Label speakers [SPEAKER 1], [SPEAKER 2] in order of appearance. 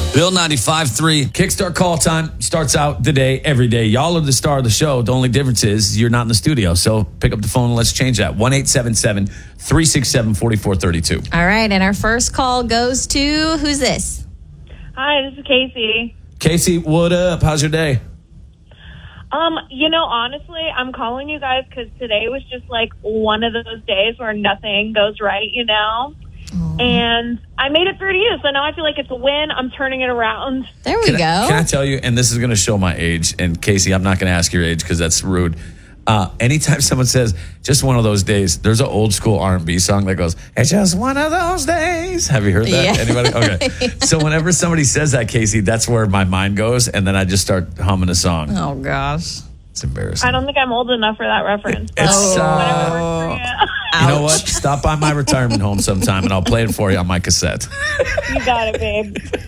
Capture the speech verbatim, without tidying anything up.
[SPEAKER 1] Bill ninety-five three. Kickstart call time starts out the day, every day. Y'all are the star of the show. The only difference is you're not in the studio. So pick up the phone and let's change that. one eight seven seven, three six seven, four four three two.
[SPEAKER 2] All right. And our first call goes to, who's this?
[SPEAKER 3] Hi, this is Casey.
[SPEAKER 1] Casey, what up? How's your day?
[SPEAKER 3] Um, you know, honestly, I'm calling you guys because today was just like one of those days where nothing goes right, you know? Aww. And I made it through to you, so now I feel like it's a win. I'm turning it around.
[SPEAKER 2] There we
[SPEAKER 1] can
[SPEAKER 2] go.
[SPEAKER 1] I, can I tell you, and this is going to show my age, and Casey, I'm not going to ask your age because that's rude. Uh, anytime someone says, just one of those days, there's an old school R and B song that goes, it's just one of those days. Have you heard that?
[SPEAKER 2] Yeah.
[SPEAKER 1] Anybody? Okay. So whenever somebody says that, Casey, that's where my mind goes, and then I just start humming a song.
[SPEAKER 2] Oh, gosh.
[SPEAKER 1] It's embarrassing.
[SPEAKER 3] I don't think I'm old enough for that reference. But
[SPEAKER 1] It's,
[SPEAKER 3] whatever
[SPEAKER 1] uh,
[SPEAKER 3] works for you.
[SPEAKER 1] You know what? Stop by my retirement home sometime, and I'll play it for you on my cassette.
[SPEAKER 3] You got it, babe.